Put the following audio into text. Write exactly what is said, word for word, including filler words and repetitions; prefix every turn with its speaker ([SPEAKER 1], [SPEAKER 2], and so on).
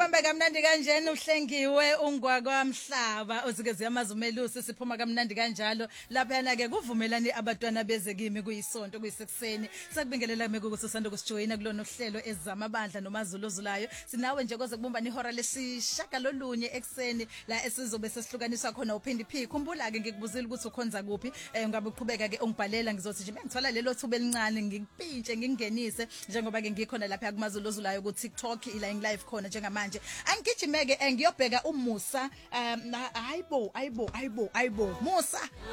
[SPEAKER 1] sibambe kamnandi kanjena uhlengiwe ungwakwamhlaba uzikeze amazumelusi siphuma kamnandi kanjalo lapha yana ke kuvumelani abantwana beze kimi kuyisonto kuyisekuseni sakubingelela meke ukuthi usanda kusijoyina kulona uhlelo ezamabandla nomaZulu ozulayo sinawe nje koze kubumbana ihora lesishaka lolunye ekseni la esizobe sesihlukaniswa khona uphindi phi khumbula ke ngikubuzile ukuthi ukhonza kuphi ngabe uqhubeka ke ungibhalela ngizothi nje bengithola lelo thuba elincane ngikupintshe ngingenise njengoba ke ngikhona lapha kumaZulu ozulayo ku TikTok ila live khona njengamanje angigijimeke ngiyobheka uMusa um hayibo hayibo hayibo hayibo Musa